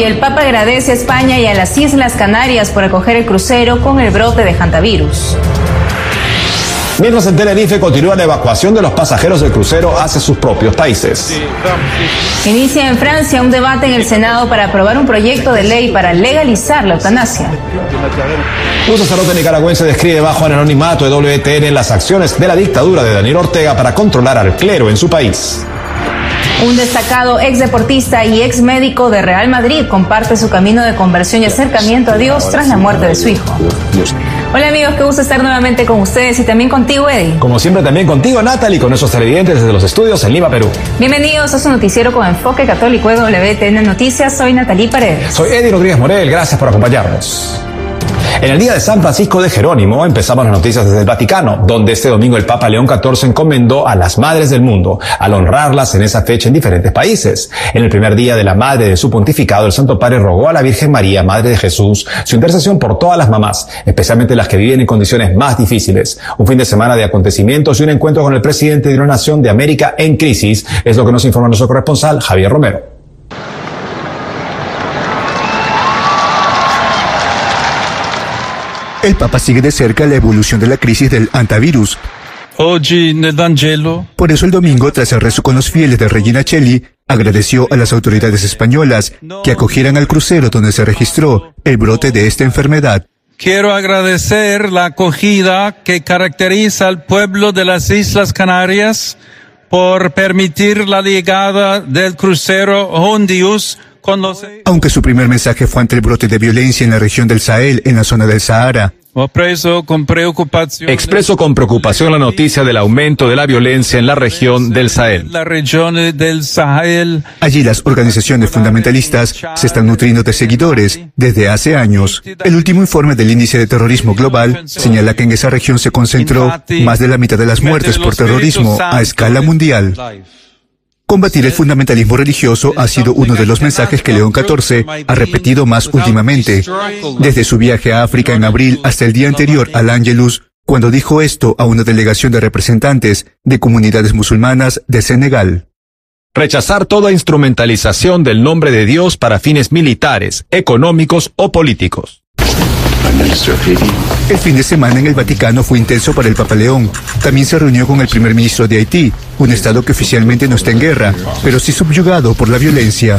y el Papa agradece a España y a las Islas Canarias por acoger el crucero con el brote de hantavirus. Mientras en Tenerife continúa la evacuación de los pasajeros del crucero hacia sus propios países. Inicia en Francia un debate en el Senado para aprobar un proyecto de ley para legalizar la eutanasia. Un sacerdote nicaragüense describe bajo el anonimato de WTN las acciones de la dictadura de Daniel Ortega para controlar al clero en su país. Un destacado exdeportista y ex médico de Real Madrid comparte su camino de conversión y acercamiento a Dios tras la muerte de su hijo. Hola amigos, qué gusto estar nuevamente con ustedes y también contigo, Eddie. Como siempre también contigo, Natalie, con nuestros televidentes desde los estudios en Lima, Perú. Bienvenidos a su noticiero con enfoque católico de WTN Noticias. Soy Natalie Paredes. Soy Eddie Rodríguez Morel, gracias por acompañarnos. En el día de San Francisco de Jerónimo empezamos las noticias desde el Vaticano, donde este domingo el Papa León XIV encomendó a las madres del mundo al honrarlas en esa fecha en diferentes países. En el primer día de la madre de su pontificado, el Santo Padre rogó a la Virgen María, Madre de Jesús, su intercesión por todas las mamás, especialmente las que viven en condiciones más difíciles. Un fin de semana de acontecimientos y un encuentro con el presidente de una nación de América en crisis, es lo que nos informa nuestro corresponsal Javier Romero. El Papa sigue de cerca la evolución de la crisis del hantavirus. Por eso el domingo, tras el rezo con los fieles de Regina Coeli, agradeció a las autoridades españolas que acogieran al crucero donde se registró el brote de esta enfermedad. Quiero agradecer la acogida que caracteriza al pueblo de las Islas Canarias por permitir la llegada del crucero Hondius. Aunque su primer mensaje fue ante el brote de violencia en la región del Sahel, en la zona del Sahara. Expreso con preocupación la noticia del aumento de la violencia en la región del Sahel. Allí las organizaciones fundamentalistas se están nutriendo de seguidores desde hace años. El último informe del Índice de Terrorismo Global señala que en esa región se concentró más de la mitad de las muertes por terrorismo a escala mundial. Combatir el fundamentalismo religioso ha sido uno de los mensajes que León XIV ha repetido más últimamente, desde su viaje a África en abril hasta el día anterior al Ángelus, cuando dijo esto a una delegación de representantes de comunidades musulmanas de Senegal. Rechazar toda instrumentalización del nombre de Dios para fines militares, económicos o políticos. El fin de semana en el Vaticano fue intenso para el Papa León. También se reunió con el primer ministro de Haití, un estado que oficialmente no está en guerra, pero sí subyugado por la violencia.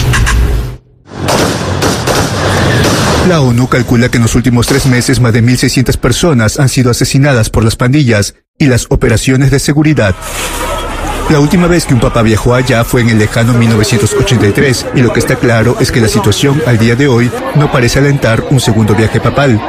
La ONU calcula que en los últimos 3 meses más de 1.600 personas han sido asesinadas por las pandillas y las operaciones de seguridad. La última vez que un papa viajó allá fue en el lejano 1983, y lo que está claro es que la situación al día de hoy no parece alentar un segundo viaje papal.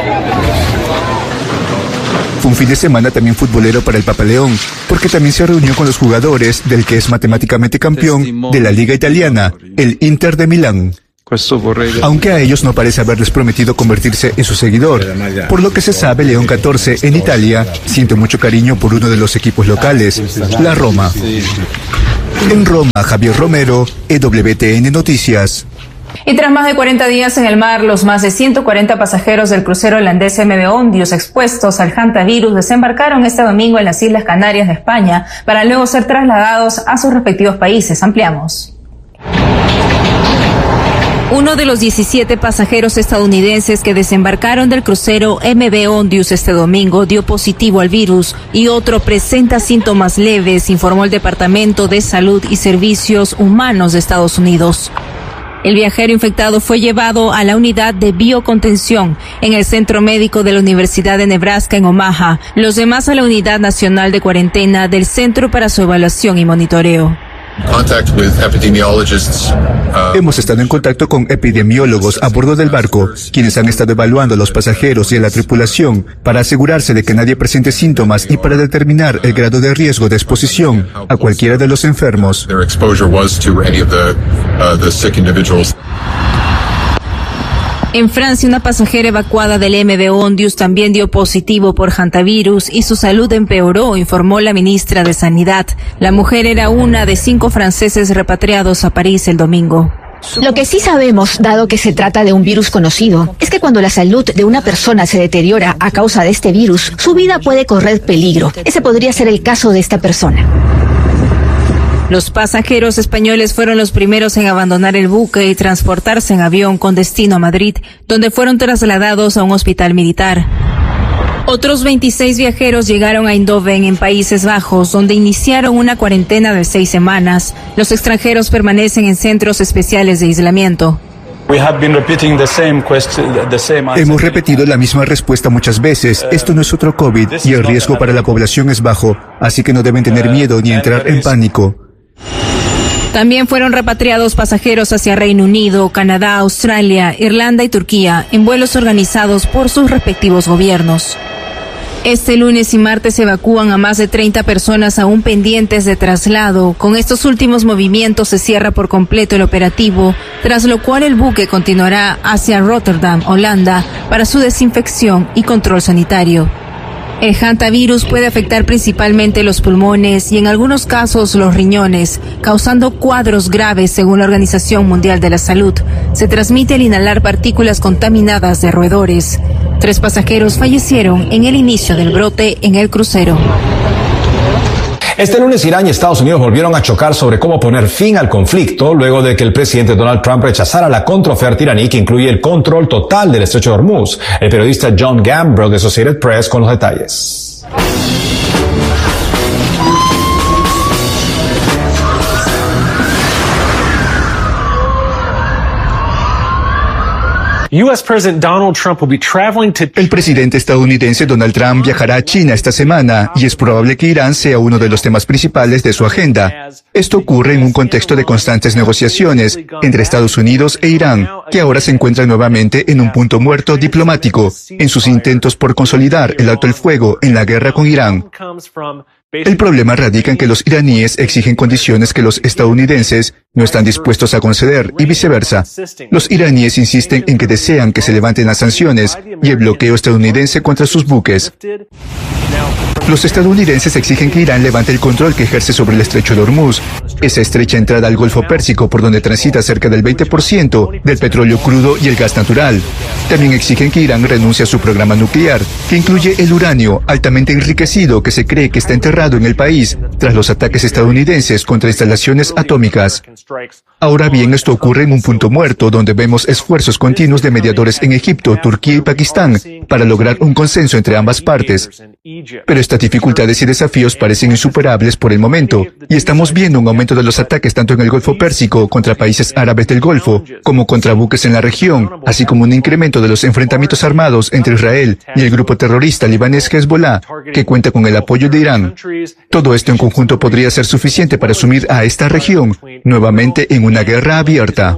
Fue un fin de semana también futbolero para el Papa León, porque también se reunió con los jugadores del que es matemáticamente campeón de la Liga Italiana, el Inter de Milán. Aunque a ellos no parece haberles prometido convertirse en su seguidor. Por lo que se sabe, León XIV en Italia siente mucho cariño por uno de los equipos locales, la Roma. En Roma, Javier Romero, EWTN Noticias. Y tras más de 40 días en el mar, los más de 140 pasajeros del crucero holandés MV Ondius expuestos al hantavirus desembarcaron este domingo en las Islas Canarias de España para luego ser trasladados a sus respectivos países. Ampliamos. Uno de los 17 pasajeros estadounidenses que desembarcaron del crucero MV Ondius este domingo dio positivo al virus y otro presenta síntomas leves, informó el Departamento de Salud y Servicios Humanos de Estados Unidos. El viajero infectado fue llevado a la unidad de biocontención en el Centro Médico de la Universidad de Nebraska en Omaha, los demás a la Unidad Nacional de Cuarentena del Centro para su Evaluación y Monitoreo. Hemos estado en contacto con epidemiólogos a bordo del barco, quienes han estado evaluando a los pasajeros y a la tripulación para asegurarse de que nadie presente síntomas y para determinar el grado de riesgo de exposición a cualquiera de los enfermos. En Francia, una pasajera evacuada del MV Ondius también dio positivo por hantavirus y su salud empeoró, informó la ministra de Sanidad. La mujer era una de 5 franceses repatriados a París el domingo. Lo que sí sabemos, dado que se trata de un virus conocido, es que cuando la salud de una persona se deteriora a causa de este virus, su vida puede correr peligro. Ese podría ser el caso de esta persona. Los pasajeros españoles fueron los primeros en abandonar el buque y transportarse en avión con destino a Madrid, donde fueron trasladados a un hospital militar. Otros 26 viajeros llegaron a Eindhoven, en Países Bajos, donde iniciaron una cuarentena de 6 semanas. Los extranjeros permanecen en centros especiales de aislamiento. Hemos repetido la misma respuesta muchas veces. Esto no es otro COVID y el riesgo para la población es bajo, así que no deben tener miedo ni entrar en pánico. También fueron repatriados pasajeros hacia Reino Unido, Canadá, Australia, Irlanda y Turquía en vuelos organizados por sus respectivos gobiernos. Este lunes y martes evacúan a más de 30 personas aún pendientes de traslado. Con estos últimos movimientos se cierra por completo el operativo, tras lo cual el buque continuará hacia Rotterdam, Holanda, para su desinfección y control sanitario. El hantavirus puede afectar principalmente los pulmones y en algunos casos los riñones, causando cuadros graves según la Organización Mundial de la Salud. Se transmite al inhalar partículas contaminadas de roedores. 3 pasajeros fallecieron en el inicio del brote en el crucero. Este lunes Irán y Estados Unidos volvieron a chocar sobre cómo poner fin al conflicto luego de que el presidente Donald Trump rechazara la contraoferta iraní que incluye el control total del estrecho de Hormuz. El periodista John Gambrell de Associated Press con los detalles. El presidente estadounidense Donald Trump viajará a China esta semana y es probable que Irán sea uno de los temas principales de su agenda. Esto ocurre en un contexto de constantes negociaciones entre Estados Unidos e Irán, que ahora se encuentran nuevamente en un punto muerto diplomático en sus intentos por consolidar el alto el fuego en la guerra con Irán. El problema radica en que los iraníes exigen condiciones que los estadounidenses no están dispuestos a conceder y viceversa. Los iraníes insisten en que desean que se levanten las sanciones y el bloqueo estadounidense contra sus buques. Los estadounidenses exigen que Irán levante el control que ejerce sobre el estrecho de Hormuz, esa estrecha entrada al Golfo Pérsico por donde transita cerca del 20% del petróleo crudo y el gas natural. También exigen que Irán renuncie a su programa nuclear, que incluye el uranio altamente enriquecido que se cree que está enterrado en el país tras los ataques estadounidenses contra instalaciones atómicas. Ahora bien, esto ocurre en un punto muerto donde vemos esfuerzos continuos de mediadores en Egipto, Turquía y Pakistán para lograr un consenso entre ambas partes. Pero estas dificultades y desafíos parecen insuperables por el momento, y estamos viendo un aumento de los ataques tanto en el Golfo Pérsico contra países árabes del Golfo, como contra buques en la región, así como un incremento de los enfrentamientos armados entre Israel y el grupo terrorista libanés Hezbollah, que cuenta con el apoyo de Irán. Todo esto en conjunto podría ser suficiente para sumir a esta región nuevamente en una guerra abierta.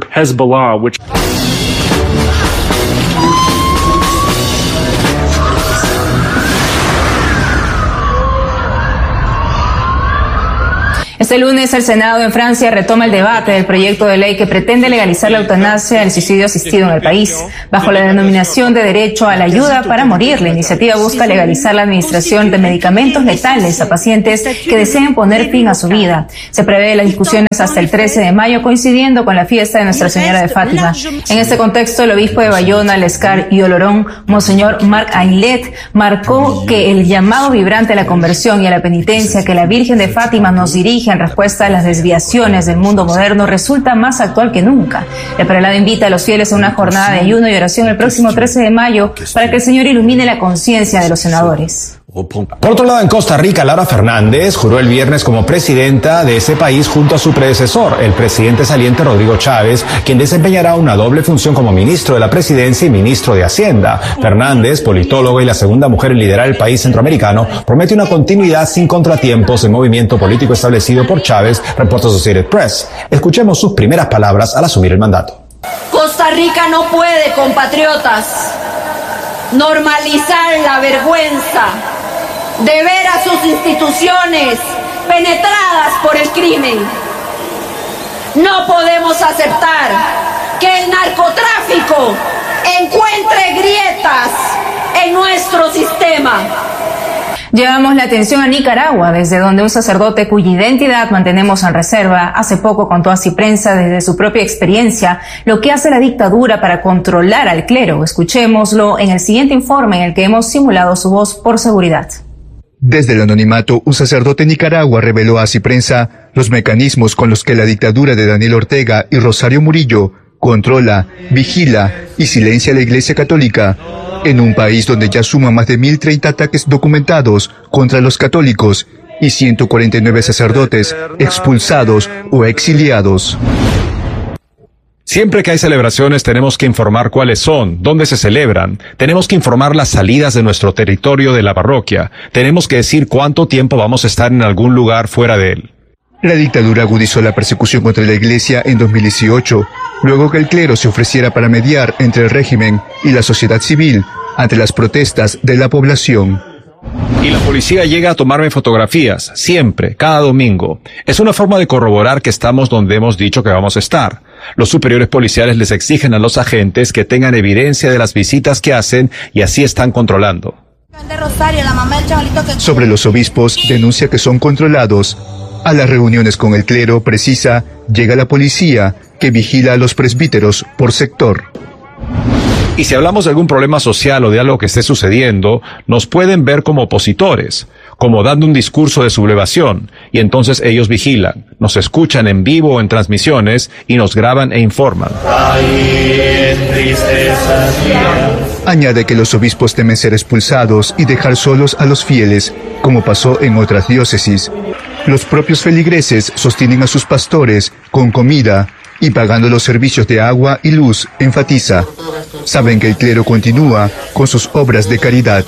Este lunes el Senado en Francia retoma el debate del proyecto de ley que pretende legalizar la eutanasia y el suicidio asistido en el país. Bajo la denominación de derecho a la ayuda para morir, la iniciativa busca legalizar la administración de medicamentos letales a pacientes que deseen poner fin a su vida. Se prevé las discusiones hasta el 13 de mayo, coincidiendo con la fiesta de Nuestra Señora de Fátima. En este contexto, el obispo de Bayona, Lescar y Olorón, Monseñor Marc Aillet, marcó que el llamado vibrante a la conversión y a la penitencia que la Virgen de Fátima nos dirige en respuesta a las desviaciones del mundo moderno resulta más actual que nunca. El prelado invita a los fieles a una jornada de ayuno y oración el próximo 13 de mayo para que el Señor ilumine la conciencia de los senadores. Por otro lado, en Costa Rica, Laura Fernández juró el viernes como presidenta de ese país junto a su predecesor, el presidente saliente Rodrigo Chávez, quien desempeñará una doble función como ministro de la presidencia y ministro de Hacienda. Fernández, politóloga y la segunda mujer en liderar el país centroamericano, promete una continuidad sin contratiempos del movimiento político establecido por Chávez, reporta Associated Press. Escuchemos sus primeras palabras al asumir el mandato. Costa Rica no puede, compatriotas, normalizar la vergüenza de ver a sus instituciones penetradas por el crimen. No podemos aceptar que el narcotráfico encuentre grietas en nuestro sistema. Llevamos la atención a Nicaragua, desde donde un sacerdote cuya identidad mantenemos en reserva hace poco contó a Ciprensa desde su propia experiencia lo que hace la dictadura para controlar al clero. Escuchémoslo en el siguiente informe en el que hemos simulado su voz por seguridad. Desde el anonimato, un sacerdote en Nicaragua reveló a Ciprensa los mecanismos con los que la dictadura de Daniel Ortega y Rosario Murillo controla, vigila y silencia a la Iglesia Católica, en un país donde ya suma más de 1.030 ataques documentados contra los católicos y 149 sacerdotes expulsados o exiliados. Siempre que hay celebraciones tenemos que informar cuáles son, dónde se celebran, tenemos que informar las salidas de nuestro territorio de la parroquia, tenemos que decir cuánto tiempo vamos a estar en algún lugar fuera de él. La dictadura agudizó la persecución contra la Iglesia en 2018, luego que el clero se ofreciera para mediar entre el régimen y la sociedad civil ante las protestas de la población. Y la policía llega a tomarme fotografías, siempre, cada domingo. Es una forma de corroborar que estamos donde hemos dicho que vamos a estar. Los superiores policiales les exigen a los agentes que tengan evidencia de las visitas que hacen y así están controlando. Sobre los obispos, denuncia que son controlados. A las reuniones con el clero, precisa, llega la policía, que vigila a los presbíteros por sector. Y si hablamos de algún problema social o de algo que esté sucediendo, nos pueden ver como opositores, como dando un discurso de sublevación, y entonces ellos vigilan, nos escuchan en vivo o en transmisiones y nos graban e informan. Añade que los obispos temen ser expulsados y dejar solos a los fieles, como pasó en otras diócesis. Los propios feligreses sostienen a sus pastores con comida y pagando los servicios de agua y luz, enfatiza. Saben que el clero continúa con sus obras de caridad.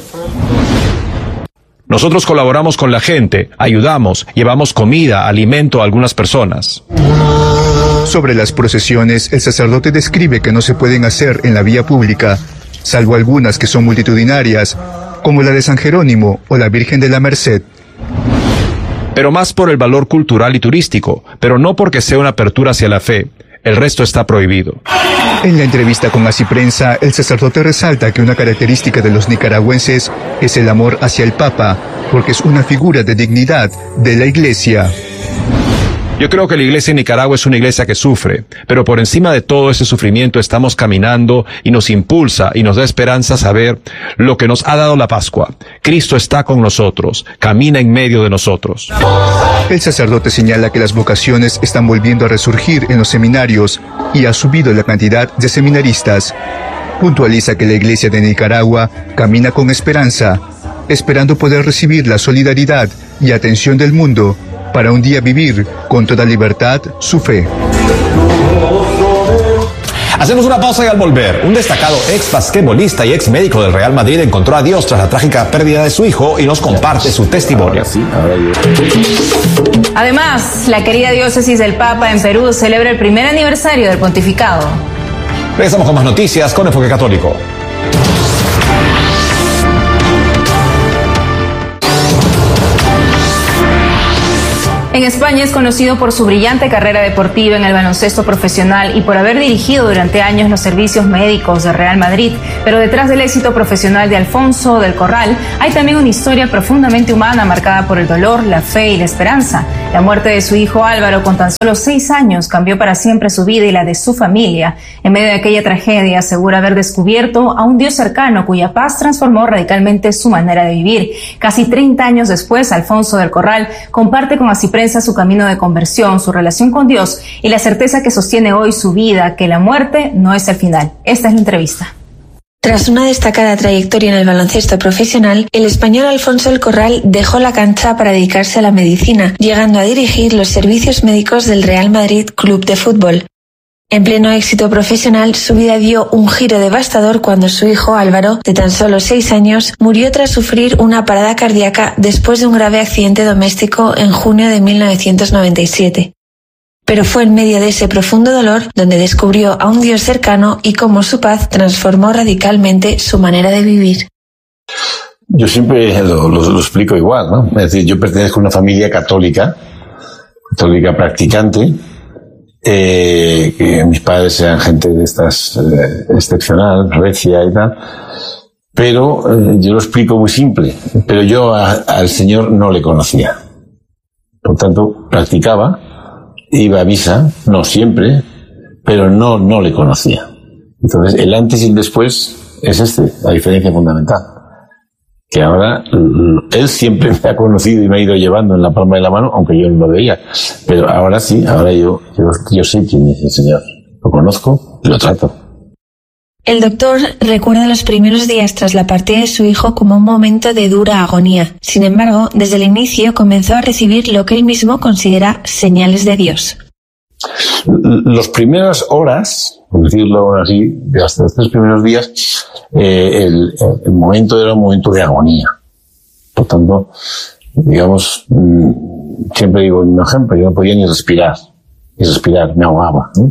Nosotros colaboramos con la gente, ayudamos, llevamos comida, alimento a algunas personas. Sobre las procesiones, el sacerdote describe que no se pueden hacer en la vía pública, salvo algunas que son multitudinarias, como la de San Jerónimo o la Virgen de la Merced. Pero más por el valor cultural y turístico, pero no porque sea una apertura hacia la fe. El resto está prohibido. En la entrevista con Así Prensa, el sacerdote resalta que una característica de los nicaragüenses es el amor hacia el Papa, porque es una figura de dignidad de la Iglesia. Yo creo que la iglesia en Nicaragua es una iglesia que sufre, pero por encima de todo ese sufrimiento estamos caminando y nos impulsa y nos da esperanza saber lo que nos ha dado la Pascua. Cristo está con nosotros, camina en medio de nosotros. El sacerdote señala que las vocaciones están volviendo a resurgir en los seminarios y ha subido la cantidad de seminaristas. Puntualiza que la iglesia de Nicaragua camina con esperanza, esperando poder recibir la solidaridad y atención del mundo para un día vivir con toda libertad su fe. Hacemos una pausa y al volver, un destacado ex basquetbolista y ex médico del Real Madrid encontró a Dios tras la trágica pérdida de su hijo y nos comparte su testimonio. Además, la querida diócesis del Papa en Perú celebra el primer aniversario del pontificado. Regresamos con más noticias con Enfoque Católico. En España es conocido por su brillante carrera deportiva en el baloncesto profesional y por haber dirigido durante años los servicios médicos de Real Madrid. Pero detrás del éxito profesional de Alfonso del Corral hay también una historia profundamente humana marcada por el dolor, la fe y la esperanza. La muerte de su hijo Álvaro con tan solo 6 años cambió para siempre su vida y la de su familia. En medio de aquella tragedia asegura haber descubierto a un Dios cercano cuya paz transformó radicalmente su manera de vivir. Casi 30 años después, Alfonso del Corral comparte con Así Prensa su camino de conversión, su relación con Dios y la certeza que sostiene hoy su vida, que la muerte no es el final. Esta es la entrevista. Tras una destacada trayectoria en el baloncesto profesional, el español Alfonso del Corral dejó la cancha para dedicarse a la medicina, llegando a dirigir los servicios médicos del Real Madrid Club de Fútbol. En pleno éxito profesional, su vida dio un giro devastador cuando su hijo Álvaro, de tan solo 6 años, murió tras sufrir una parada cardíaca después de un grave accidente doméstico en junio de 1997. Pero fue en medio de ese profundo dolor donde descubrió a un Dios cercano y cómo su paz transformó radicalmente su manera de vivir. Yo siempre lo explico igual, ¿no? Es decir, yo pertenezco a una familia católica practicante, que mis padres eran gente de estas excepcional, recia y tal, pero yo lo explico muy simple, pero yo al Señor no le conocía. Por tanto, practicaba, iba a misa, no siempre, pero no le conocía. Entonces, el antes y el después es la diferencia fundamental. que ahora él siempre me ha conocido y me ha ido llevando en la palma de la mano, aunque yo no lo veía. Pero ahora sí, ahora yo sé quién es el Señor. Lo conozco y lo trato. El doctor recuerda los primeros días tras la partida de su hijo como un momento de dura agonía. Sin embargo, desde el inicio comenzó a recibir lo que él mismo considera señales de Dios. Las primeras horas, por decirlo así, de hasta los 3 primeros días, el momento era un momento de agonía. Por tanto, digamos, siempre digo un ejemplo, yo no podía ni respirar, me ahogaba, ¿no?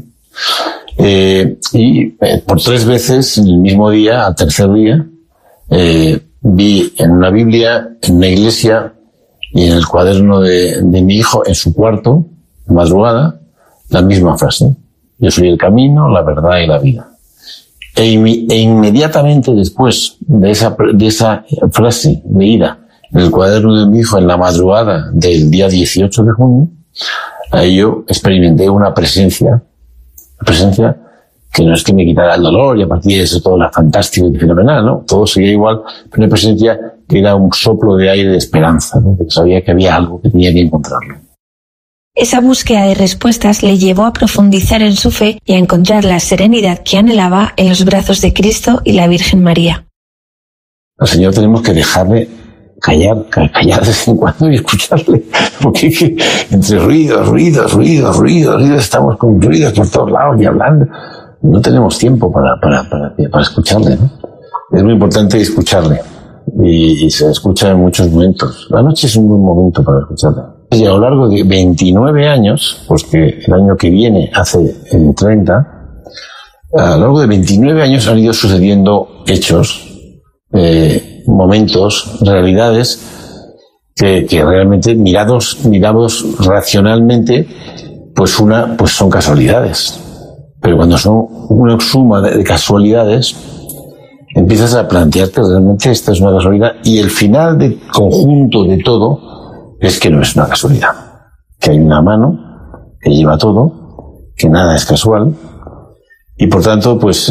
Y por 3 veces en el mismo día, al tercer día, vi en una Biblia, en una iglesia y en el cuaderno de mi hijo, en su cuarto, de madrugada, la misma frase: yo soy el camino, la verdad y la vida. E inmediatamente después de esa frase leída en el cuaderno de mi hijo en la madrugada del día 18 de junio, yo experimenté una presencia que no es que me quitara el dolor y a partir de eso todo era fantástico y fenomenal, ¿no? Todo seguía igual, pero una presencia que era un soplo de aire de esperanza, ¿no? Que sabía que había algo que tenía que encontrarlo. Esa búsqueda de respuestas le llevó a profundizar en su fe y a encontrar la serenidad que anhelaba en los brazos de Cristo y la Virgen María. Al Señor tenemos que dejarle callar de vez en cuando y escucharle, porque entre ruidos, estamos con ruidos por todos lados y hablando. No tenemos tiempo para escucharle, ¿no? Es muy importante escucharle y se escucha en muchos momentos. La noche es un buen momento para escucharle. Y a lo largo de 29 años, pues que el año que viene hace 30, a lo largo de 29 años han ido sucediendo hechos, momentos, realidades que realmente mirados racionalmente, pues son casualidades. Pero cuando son una suma de casualidades, empiezas a plantearte realmente esta es una casualidad, y el final del conjunto de todo es que no es una casualidad, que hay una mano que lleva todo, que nada es casual, y por tanto pues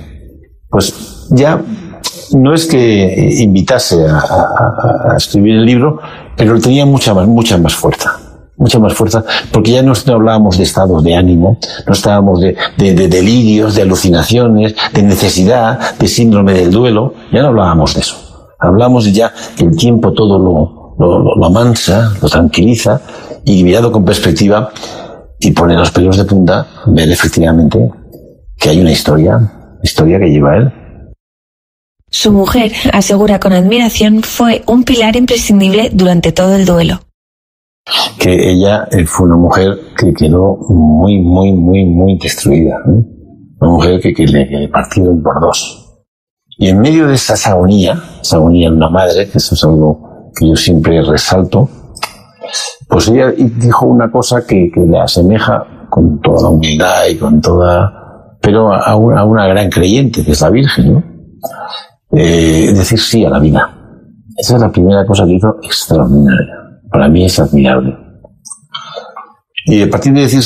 ya no es que invitase a escribir el libro, pero tenía mucha más fuerza, porque ya no hablábamos de estados de ánimo, no estábamos de delirios, de alucinaciones, de necesidad, de síndrome del duelo, ya no hablábamos de eso. Hablamos de ya que el tiempo todo lo amansa, lo tranquiliza, y mirado con perspectiva y pone los pelos de punta, ver efectivamente que hay una historia que lleva él. Su mujer, asegura con admiración, fue un pilar imprescindible durante todo el duelo. Que ella fue una mujer que quedó muy destruida, ¿no? Una mujer que le partieron por 2. Y en medio de esa agonía en una madre, que eso es algo que yo siempre resalto, pues ella dijo una cosa que le asemeja con toda la humildad y pero a una gran creyente, que es la Virgen, ¿no? Decir sí a la vida. Esa es la primera cosa que hizo extraordinaria. Para mí es admirable. Y a partir de decir